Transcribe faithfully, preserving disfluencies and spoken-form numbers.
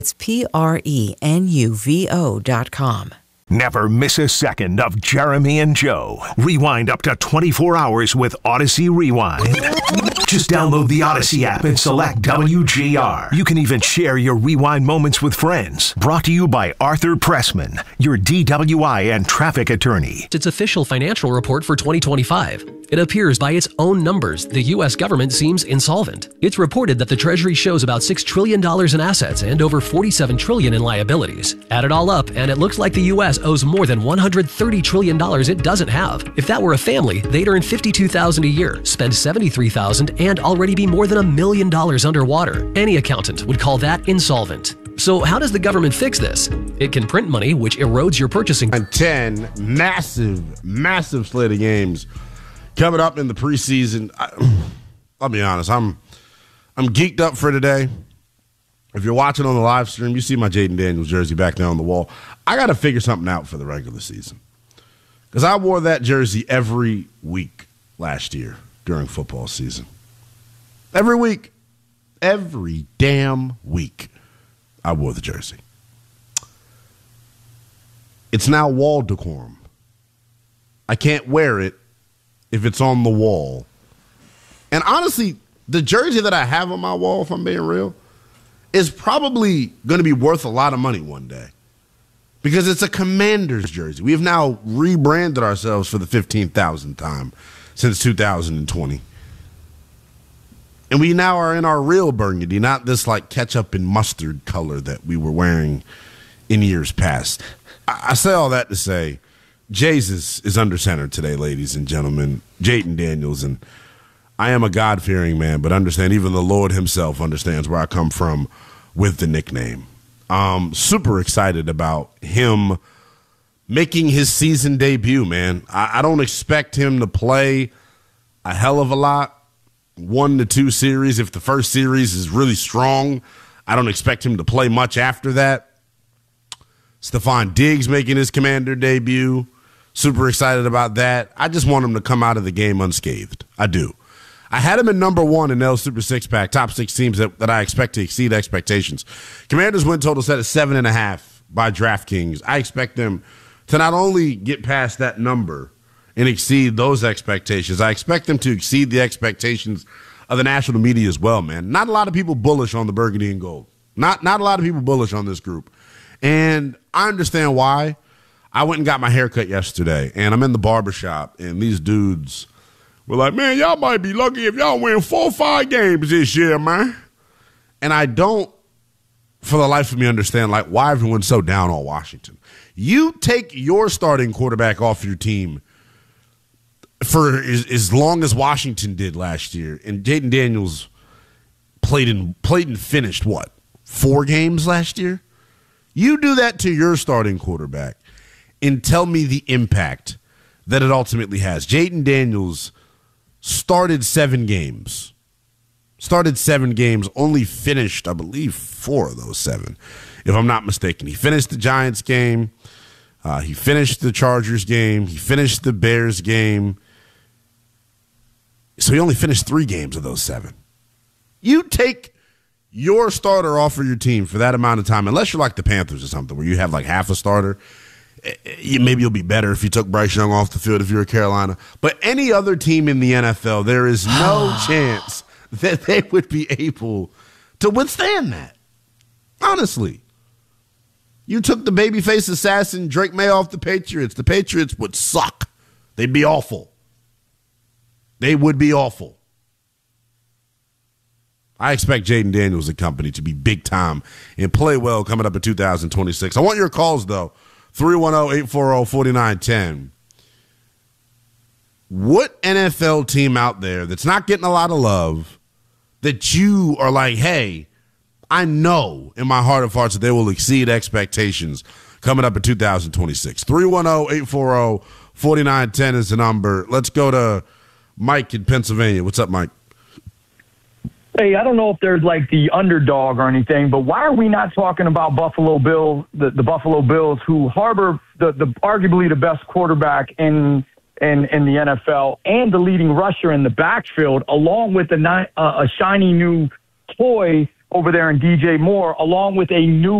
It's P R E N U V O dot com. Never miss a second of Jeremy and Joe. Rewind up to twenty-four hours with Odyssey Rewind. Just download the Odyssey app and select W G R. You can even share your rewind moments with friends. Brought to you by Arthur Pressman, your D W I and traffic attorney. Its official financial report for twenty twenty-five. It appears by its own numbers, the U S government seems insolvent. It's reported that the Treasury shows about six trillion dollars in assets and over forty-seven trillion dollars in liabilities. Add it all up, and it looks like the U S owes more than one hundred thirty trillion dollars it doesn't have. If that were a family, they'd earn fifty-two thousand dollars a year, spend seventy-three thousand dollars, and already be more than a million dollars underwater. Any accountant would call that insolvent. So how does the government fix this? It can print money, which erodes your purchasing. And ten massive, massive slate of games coming up in the preseason. I, I'll be honest, I'm I'm geeked up for today. If you're watching on the live stream, you see my Jaden Daniels jersey back there on the wall. I got to figure something out for the regular season because I wore that jersey every week last year during football season. Every week. Every damn week I wore the jersey. It's now wall decorum. I can't wear it if it's on the wall. And honestly, the jersey that I have on my wall, if I'm being real, is probably going to be worth a lot of money one day because it's a Commanders jersey. We have now rebranded ourselves for the fifteen thousandth time since two thousand twenty. And we now are in our real burgundy, not this like ketchup and mustard color that we were wearing in years past. I, I say all that to say, Jesus is under center today, ladies and gentlemen. Jaden Daniels, and I am a God-fearing man, but understand even the Lord himself understands where I come from with the nickname. Um, super excited about him making his season debut, man. I, I don't expect him to play a hell of a lot. One to two series. If the first series is really strong, I don't expect him to play much after that. Stephon Diggs making his Commander debut. Super excited about that. I just want him to come out of the game unscathed. I do. I had him in number one in L Super Six Pack, top six teams that, that I expect to exceed expectations. Commanders win total set at seven and a half by DraftKings. I expect them to not only get past that number and exceed those expectations, I expect them to exceed the expectations of the national media as well, man. Not a lot of people bullish on the burgundy and gold. Not, not a lot of people bullish on this group. And I understand why. I went and got my hair cut yesterday, and I'm in the barbershop, and these dudes were like, man, y'all might be lucky if y'all win four or five games this year, man. And I don't, for the life of me, understand, like, why everyone's so down on Washington. You take your starting quarterback off your team for as, as long as Washington did last year, and Jaden Daniels played and, played and finished, what, four games last year? You do that to your starting quarterback and tell me the impact that it ultimately has. Jaden Daniels started seven games. Started seven games, only finished, I believe, four of those seven, if I'm not mistaken. He finished the Giants game. Uh, he finished the Chargers game. He finished the Bears game. So he only finished three games of those seven. You take your starter off of your team for that amount of time, unless you're like the Panthers or something, where you have like half a starter. Maybe you'll be better if you took Bryce Young off the field if you're Carolina. But any other team in the N F L, there is no chance that they would be able to withstand that. Honestly. You took the babyface assassin Drake May off the Patriots. The Patriots would suck. They'd be awful. They would be awful. I expect Jaden Daniels and company to be big time and play well coming up in two thousand twenty-six. I want your calls, though. three one zero, eight four zero, four nine one zero. What N F L team out there that's not getting a lot of love that you are like, hey, I know in my heart of hearts that they will exceed expectations coming up in two thousand twenty-six? three one zero, eight four zero, four nine one zero is the number. Let's go to Mike in Pennsylvania. What's up, Mike? Hey, I don't know if there's like the underdog or anything, but why are we not talking about Buffalo Bill, the, the Buffalo Bills, who harbor the, the arguably the best quarterback in in in the N F L and the leading rusher in the backfield, along with a, uh, a shiny new toy over there in D J Moore, along with a new